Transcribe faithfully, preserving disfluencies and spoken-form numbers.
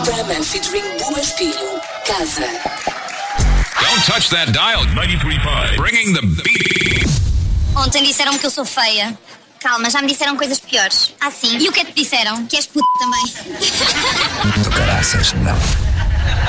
Brahman featuring Bua Espelho, Casa. Don't touch that dial. ninety-three point five. Bringing the beat. Ontem disseram-me que eu sou feia. Calma, já me disseram coisas piores. Ah, sim? E o que é que te disseram? Que és puto também. Do caraças, não.